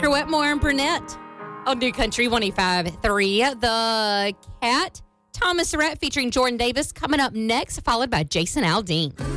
Jennifer Wetmore and Brunette on New Country 105.3. The Cat, Thomas Rhett featuring Jordan Davis coming up next, followed by Jason Aldean.